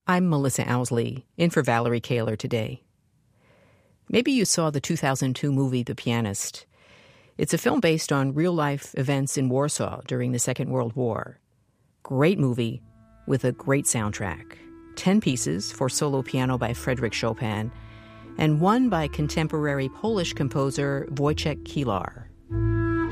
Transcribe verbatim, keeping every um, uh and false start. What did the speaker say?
I'm Melissa Owsley, in for Valerie Kaler today. Maybe you saw the two thousand two movie The Pianist. It's a film based on real-life events in Warsaw during the Second World War. Great movie with a great soundtrack. Ten pieces for solo piano by Frédéric Chopin, and one by contemporary Polish composer Wojciech Kilar.